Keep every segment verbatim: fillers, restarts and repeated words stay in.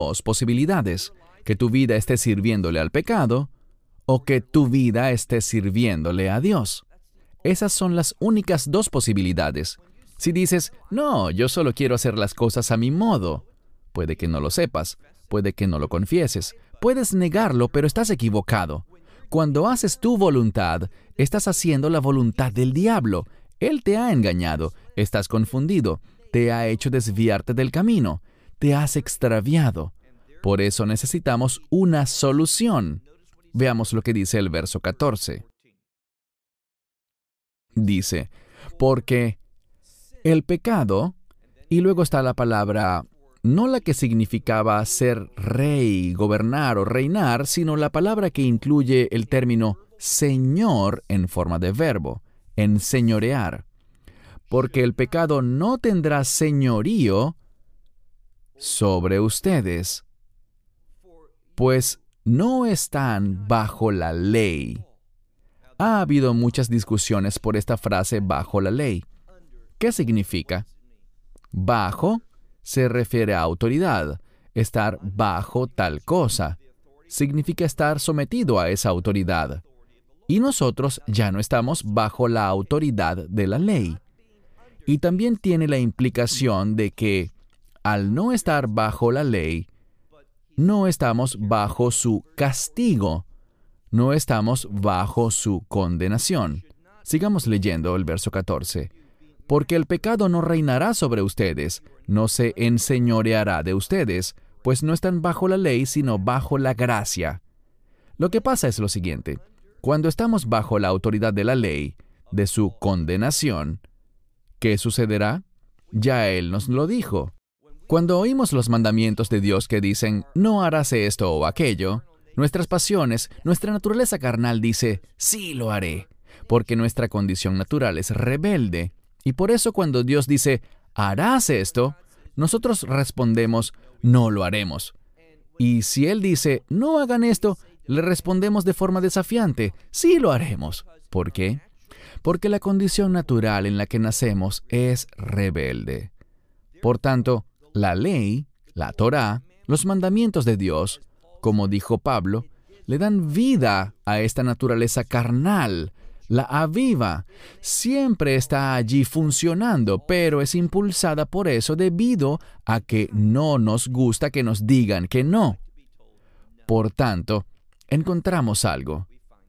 dos posibilidades: que tu vida esté sirviéndole al pecado o que tu vida esté sirviéndole a Dios. Esas son las únicas dos posibilidades. Si dices, no, yo solo quiero hacer las cosas a mi modo, puede que no lo sepas, puede que no lo confieses, puedes negarlo, pero estás equivocado. Cuando haces tu voluntad, estás haciendo la voluntad del diablo. Él te ha engañado, estás confundido, te ha hecho desviarte del camino, te has extraviado. Por eso necesitamos una solución. Veamos lo que dice el verso catorce. Dice, porque el pecado, y luego está la palabra, no la que significaba ser rey, gobernar o reinar, sino la palabra que incluye el término señor en forma de verbo, enseñorear. Porque el pecado no tendrá señorío sobre ustedes, pues no están bajo la ley. Ha habido muchas discusiones por esta frase bajo la ley. ¿Qué significa? Bajo se refiere a autoridad, estar bajo tal cosa. Significa estar sometido a esa autoridad. Y nosotros ya no estamos bajo la autoridad de la ley. Y también tiene la implicación de que, al no estar bajo la ley, no estamos bajo su castigo, no estamos bajo su condenación. Sigamos leyendo el verso catorce. Porque el pecado no reinará sobre ustedes, no se enseñoreará de ustedes, pues no están bajo la ley, sino bajo la gracia. Lo que pasa es lo siguiente. Cuando estamos bajo la autoridad de la ley, de su condenación, ¿qué sucederá? Ya Él nos lo dijo. Cuando oímos los mandamientos de Dios que dicen, no harás esto o aquello, nuestras pasiones, nuestra naturaleza carnal dice, sí lo haré, porque nuestra condición natural es rebelde. Y por eso cuando Dios dice, harás esto, nosotros respondemos, no lo haremos. Y si Él dice, no hagan esto, le respondemos de forma desafiante, sí lo haremos. ¿Por qué? Porque la condición natural en la que nacemos es rebelde. Por tanto, la ley, la Torá, los mandamientos de Dios, como dijo Pablo, le dan vida a esta naturaleza carnal, la aviva. Siempre está allí funcionando, pero es impulsada por eso debido a que no nos gusta que nos digan que no. Por tanto, encontramos algo.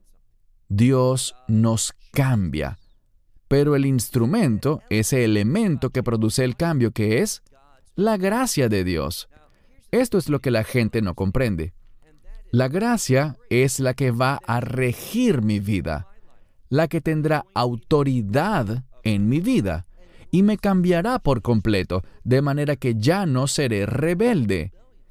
Dios nos cambia, pero el instrumento, ese elemento que produce el cambio, que es la gracia de Dios. Esto es lo que la gente no comprende. La gracia es la que va a regir mi vida, la que tendrá autoridad en mi vida y me cambiará por completo, de manera que ya no seré rebelde.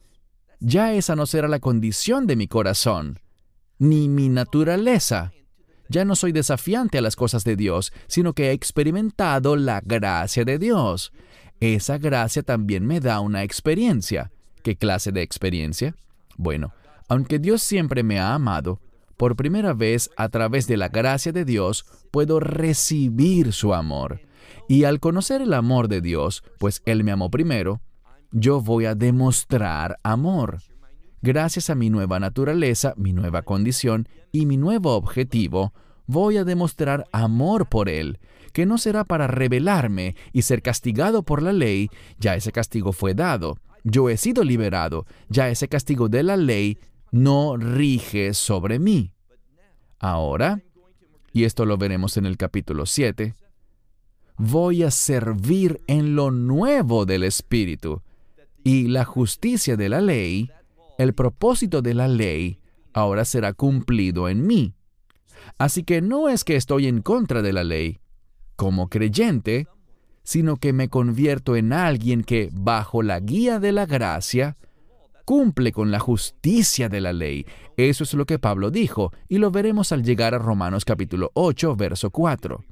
Ya esa no será la condición de mi corazón, ni mi naturaleza. Ya no soy desafiante a las cosas de Dios, sino que he experimentado la gracia de Dios. Esa gracia también me da una experiencia. ¿Qué clase de experiencia? Bueno, aunque Dios siempre me ha amado, por primera vez, a través de la gracia de Dios, puedo recibir su amor. Y al conocer el amor de Dios, pues Él me amó primero, yo voy a demostrar amor. Gracias a mi nueva naturaleza, mi nueva condición y mi nuevo objetivo, voy a demostrar amor por Él, que no será para rebelarme y ser castigado por la ley. Ya ese castigo fue dado. Yo he sido liberado. Ya ese castigo de la ley no rige sobre mí. Ahora, y esto lo veremos en el capítulo siete, voy a servir en lo nuevo del Espíritu. Y la justicia de la ley, el propósito de la ley, ahora será cumplido en mí. Así que no es que estoy en contra de la ley, como creyente, sino que me convierto en alguien que, bajo la guía de la gracia, cumple con la justicia de la ley. Eso es lo que Pablo dijo, y lo veremos al llegar a Romanos capítulo ocho, verso cuatro.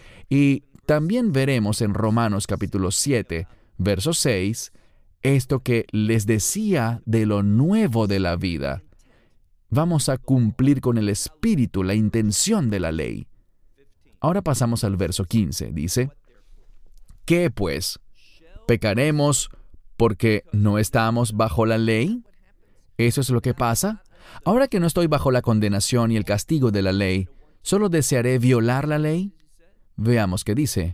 Y también veremos en Romanos capítulo siete, verso seis, esto que les decía de lo nuevo de la vida. Vamos a cumplir con el espíritu, la intención de la ley. Ahora pasamos al verso quince. Dice, ¿qué pues? ¿Pecaremos ¿Porque no estamos bajo la ley? ¿Eso es lo que pasa? Ahora que no estoy bajo la condenación y el castigo de la ley, ¿solo desearé violar la ley? Veamos qué dice.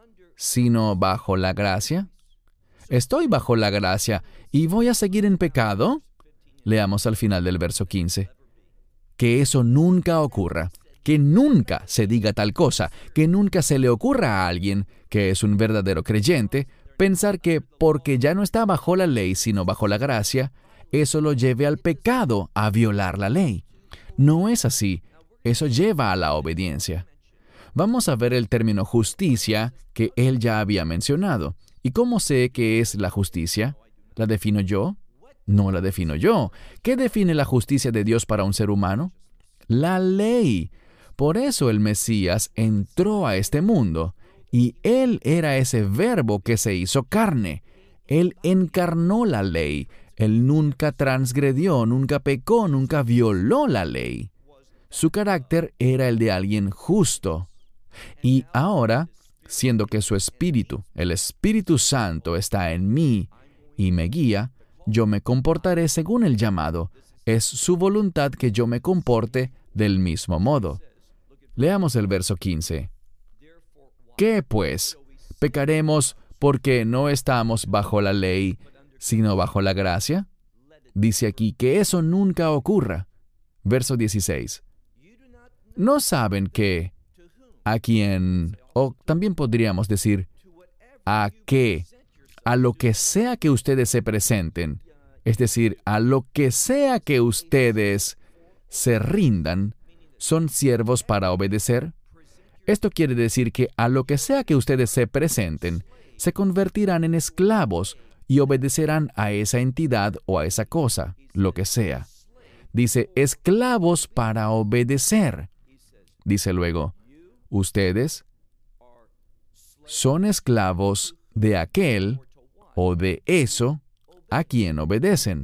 ¿Sino bajo la gracia? ¿Estoy bajo la gracia y voy a seguir en pecado? Leamos al final del verso quince. Que eso nunca ocurra. Que nunca se diga tal cosa. Que nunca se le ocurra a alguien que es un verdadero creyente pensar que porque ya no está bajo la ley sino bajo la gracia, eso lo lleve al pecado, a violar la ley. No es así. Eso lleva a la obediencia. Vamos a ver el término justicia que él ya había mencionado. ¿Y cómo sé qué es la justicia? ¿La defino yo? No la defino yo. ¿Qué define la justicia de Dios para un ser humano? La ley. Por eso el Mesías entró a este mundo, y Él era ese verbo que se hizo carne. Él encarnó la ley. Él nunca transgredió, nunca pecó, nunca violó la ley. Su carácter era el de alguien justo. Y ahora, siendo que su Espíritu, el Espíritu Santo, está en mí y me guía, yo me comportaré según el llamado. Es su voluntad que yo me comporte del mismo modo. Leamos el verso quince. ¿Qué pues? ¿Pecaremos porque no estamos bajo la ley, sino bajo la gracia? Dice aquí que eso nunca ocurra. Verso dieciséis. ¿No saben que a quien, o también podríamos decir, a qué, a lo que sea que ustedes se presenten, es decir, a lo que sea que ustedes se rindan, son siervos para obedecer? Esto quiere decir que a lo que sea que ustedes se presenten, se convertirán en esclavos y obedecerán a esa entidad o a esa cosa, lo que sea. Dice, esclavos para obedecer. Dice luego, ustedes son esclavos de aquel o de eso a quien obedecen,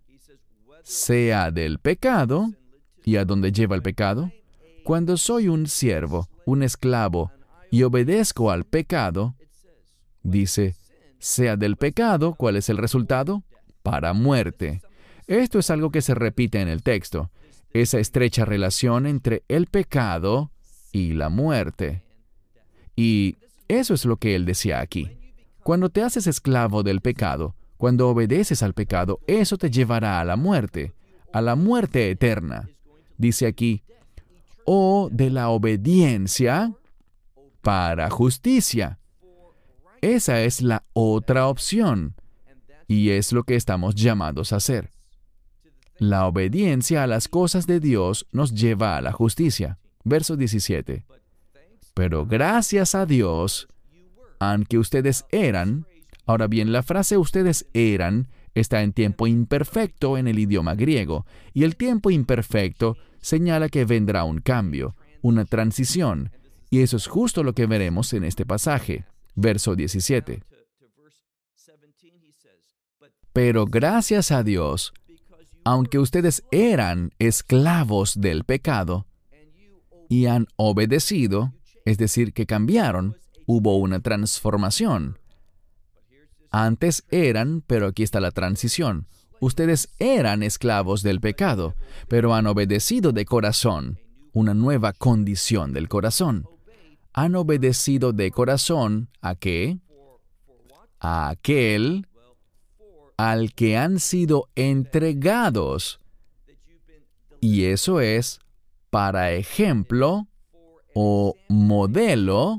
sea del pecado. ¿Y a dónde lleva el pecado? Cuando soy un siervo, un esclavo, y obedezco al pecado, dice, sea del pecado, ¿cuál es el resultado? Para muerte. Esto es algo que se repite en el texto, esa estrecha relación entre el pecado y la muerte. Y eso es lo que él decía aquí. Cuando te haces esclavo del pecado, cuando obedeces al pecado, eso te llevará a la muerte, a la muerte eterna. Dice aquí, o de la obediencia para justicia. Esa es la otra opción, y es lo que estamos llamados a hacer. La obediencia a las cosas de Dios nos lleva a la justicia. Verso diecisiete. Pero gracias a Dios, aunque ustedes eran, ahora bien, la frase ustedes eran está en tiempo imperfecto en el idioma griego, y el tiempo imperfecto señala que vendrá un cambio, una transición, y eso es justo lo que veremos en este pasaje. Verso diecisiete. Pero gracias a Dios, aunque ustedes eran esclavos del pecado y han obedecido, es decir, que cambiaron, hubo una transformación. Antes eran, pero aquí está la transición. Ustedes eran esclavos del pecado, pero han obedecido de corazón, una nueva condición del corazón. Han obedecido de corazón ¿a qué? A aquel al que han sido entregados. Y eso es para ejemplo o modelo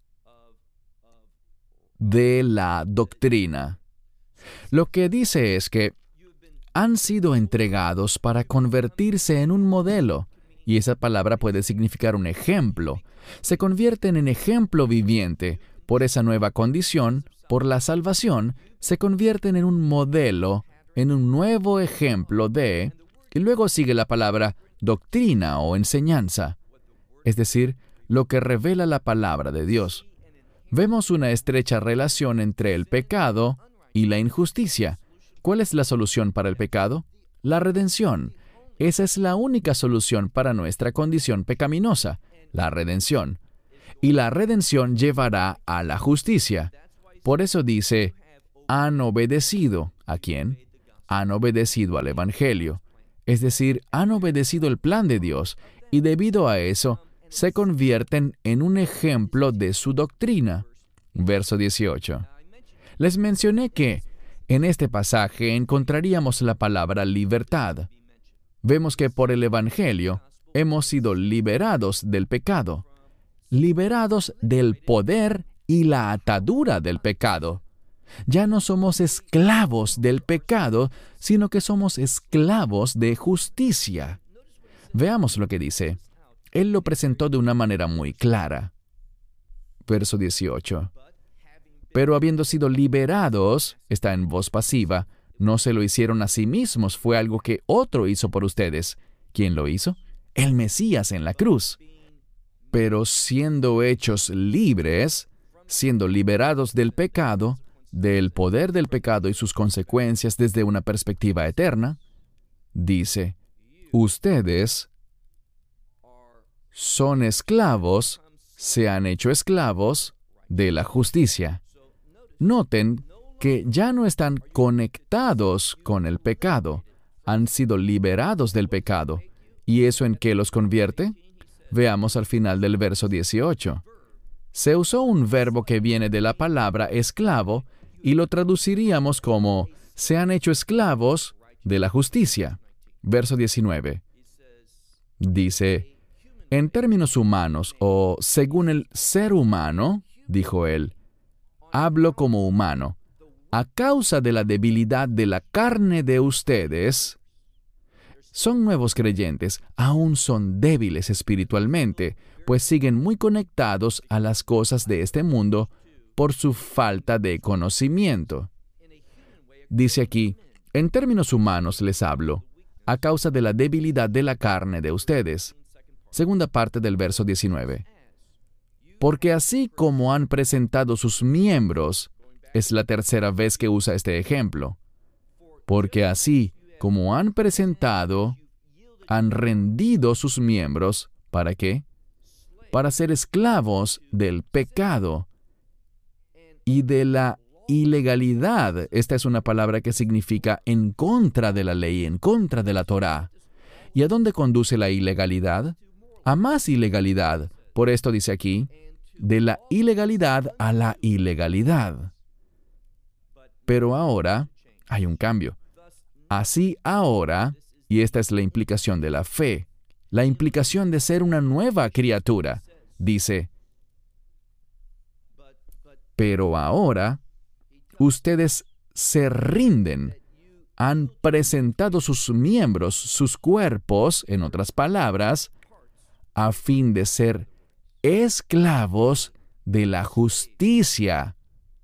de la doctrina. Lo que dice es que han sido entregados para convertirse en un modelo, y esa palabra puede significar un ejemplo. Se convierten en ejemplo viviente por esa nueva condición, por la salvación, se convierten en un modelo, en un nuevo ejemplo de, y luego sigue la palabra doctrina o enseñanza, es decir, lo que revela la palabra de Dios. Vemos una estrecha relación entre el pecado y la injusticia. ¿Cuál es la solución para el pecado? La redención. Esa es la única solución para nuestra condición pecaminosa, la redención. Y la redención llevará a la justicia. Por eso dice, han obedecido. ¿A quién? Han obedecido al Evangelio. Es decir, han obedecido el plan de Dios, y debido a eso, se convierten en un ejemplo de su doctrina. Verso dieciocho. Les mencioné que en este pasaje encontraríamos la palabra libertad. Vemos que por el Evangelio hemos sido liberados del pecado, liberados del poder y la atadura del pecado. Ya no somos esclavos del pecado, sino que somos esclavos de justicia. Veamos lo que dice. Él lo presentó de una manera muy clara. Verso dieciocho. Pero habiendo sido liberados, está en voz pasiva, no se lo hicieron a sí mismos, fue algo que otro hizo por ustedes. ¿Quién lo hizo? El Mesías en la cruz. Pero siendo hechos libres, siendo liberados del pecado, del poder del pecado y sus consecuencias desde una perspectiva eterna, dice, ustedes son esclavos, se han hecho esclavos de la justicia. Noten que ya no están conectados con el pecado, han sido liberados del pecado. ¿Y eso en qué los convierte? Veamos al final del verso dieciocho. Se usó un verbo que viene de la palabra esclavo y lo traduciríamos como se han hecho esclavos de la justicia. Verso diecinueve. Dice, en términos humanos o según el ser humano, dijo él, hablo como humano, a causa de la debilidad de la carne de ustedes, son nuevos creyentes, aún son débiles espiritualmente, pues siguen muy conectados a las cosas de este mundo por su falta de conocimiento. Dice aquí, en términos humanos les hablo, a causa de la debilidad de la carne de ustedes. Segunda parte del verso diecinueve. Porque así como han presentado sus miembros, es la tercera vez que usa este ejemplo. Porque así como han presentado, han rendido sus miembros, ¿para qué? Para ser esclavos del pecado y de la ilegalidad. Esta es una palabra que significa en contra de la ley, en contra de la Torá. ¿Y a dónde conduce la ilegalidad? A más ilegalidad. Por esto dice aquí, de la ilegalidad a la ilegalidad. Pero ahora hay un cambio. Así ahora, y esta es la implicación de la fe, la implicación de ser una nueva criatura, dice, pero ahora ustedes se rinden, han presentado sus miembros, sus cuerpos, en otras palabras, a fin de ser esclavos de la justicia.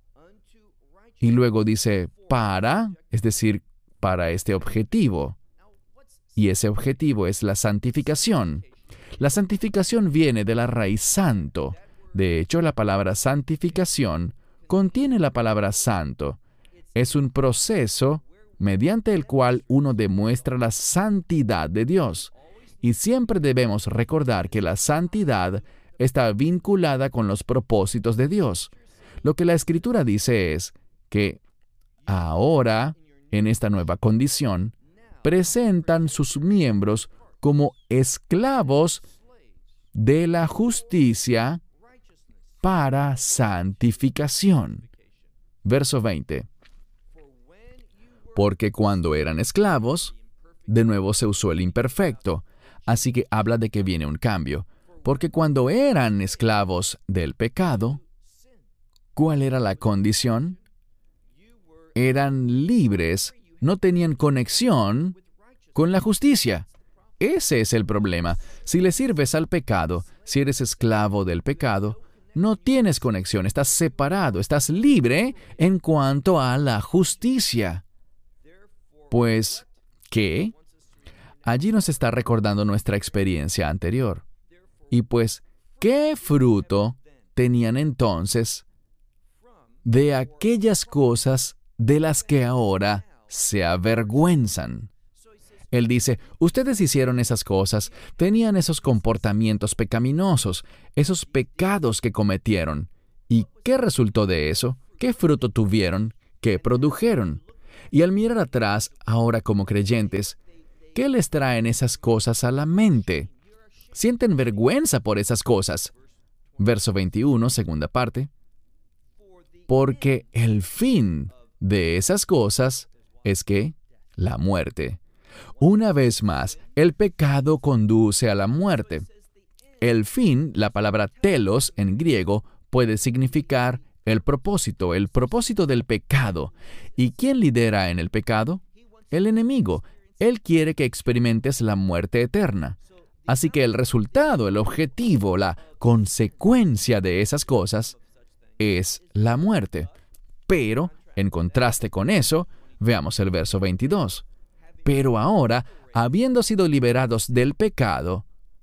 Y luego dice, para, es decir, para este objetivo. Y ese objetivo es la santificación. La santificación viene de la raíz santo. De hecho, la palabra santificación contiene la palabra santo. Es un proceso mediante el cual uno demuestra la santidad de Dios. Y siempre debemos recordar que la santidad está vinculada con los propósitos de Dios. Lo que la Escritura dice es que ahora, en esta nueva condición, presentan sus miembros como esclavos de la justicia para santificación. Verso veinte. Porque cuando eran esclavos, de nuevo se usó el imperfecto, así que habla de que viene un cambio. Porque cuando eran esclavos del pecado, ¿cuál era la condición? Eran libres, no tenían conexión con la justicia. Ese es el problema. Si le sirves al pecado, si eres esclavo del pecado, no tienes conexión, estás separado, estás libre en cuanto a la justicia. Pues, ¿qué? Allí nos está recordando nuestra experiencia anterior. Y pues, ¿qué fruto tenían entonces de aquellas cosas de las que ahora se avergüenzan? Él dice, ustedes hicieron esas cosas, tenían esos comportamientos pecaminosos, esos pecados que cometieron. ¿Y qué resultó de eso? ¿Qué fruto tuvieron? ¿Qué que produjeron. Y al mirar atrás, ahora como creyentes, ¿qué les traen esas cosas a la mente? Sienten vergüenza por esas cosas. Verso veintiuno, segunda parte. Porque el fin de esas cosas es que la muerte. Una vez más, el pecado conduce a la muerte. El fin, la palabra telos en griego, puede significar el propósito, el propósito del pecado. ¿Y quién lidera en el pecado? El enemigo. Él quiere que experimentes la muerte eterna. Así que el resultado, el objetivo, la consecuencia de esas cosas es la muerte. Pero, en contraste con eso, veamos el verso veintidós. Pero ahora, habiendo sido liberados del pecado,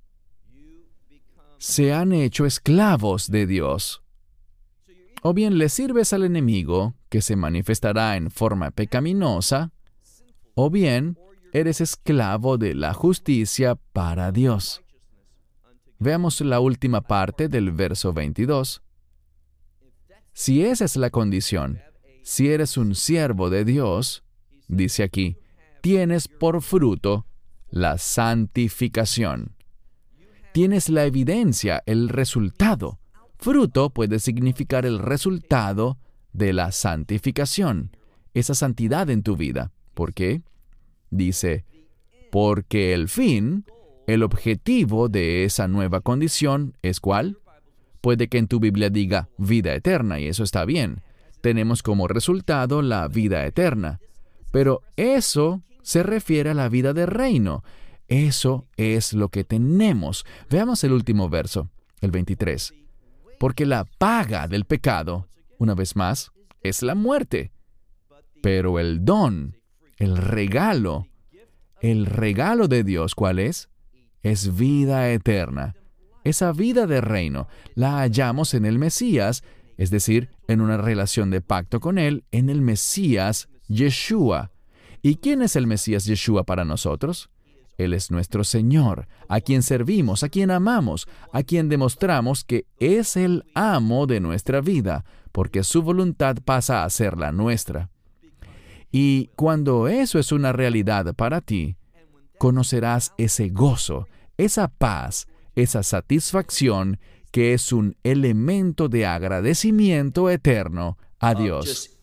se han hecho esclavos de Dios. O bien le sirves al enemigo, que se manifestará en forma pecaminosa, o bien eres esclavo de la justicia para Dios. Veamos la última parte del verso veintidós. Si esa es la condición, si eres un siervo de Dios, dice aquí, tienes por fruto la santificación. Tienes la evidencia, el resultado. Fruto puede significar el resultado de la santificación, esa santidad en tu vida. ¿Por qué? Dice, porque el fin, el objetivo de esa nueva condición, ¿es cuál? Puede que en tu Biblia diga vida eterna, y eso está bien. Tenemos como resultado la vida eterna. Pero eso se refiere a la vida de reino. Eso es lo que tenemos. Veamos el último verso, el veintitrés. Porque la paga del pecado, una vez más, es la muerte. Pero el don, el regalo, el regalo de Dios, ¿cuál es? Es vida eterna. Esa vida de reino la hallamos en el Mesías, es decir, en una relación de pacto con Él, en el Mesías Yeshua. ¿Y quién es el Mesías Yeshua para nosotros? Él es nuestro Señor, a quien servimos, a quien amamos, a quien demostramos que es el amo de nuestra vida, porque su voluntad pasa a ser la nuestra. Y cuando eso es una realidad para ti, conocerás ese gozo, esa paz, esa satisfacción que es un elemento de agradecimiento eterno a Dios.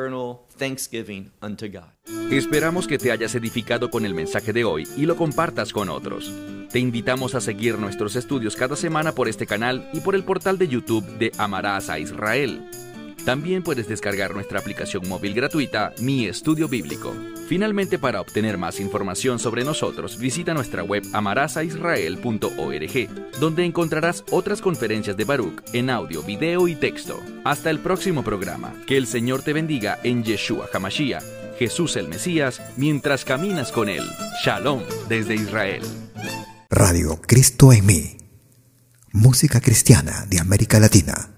Esperamos que te hayas edificado con el mensaje de hoy y lo compartas con otros. Te invitamos a seguir nuestros estudios cada semana por este canal y por el portal de YouTube de Amarás a Israel. También puedes descargar nuestra aplicación móvil gratuita, Mi Estudio Bíblico. Finalmente, para obtener más información sobre nosotros, visita nuestra web amarás a israel punto org, donde encontrarás otras conferencias de Baruch en audio, video y texto. Hasta el próximo programa. Que el Señor te bendiga en Yeshua HaMashiach, Jesús el Mesías, mientras caminas con Él. Shalom desde Israel. Radio Cristo en mí. Música cristiana de América Latina.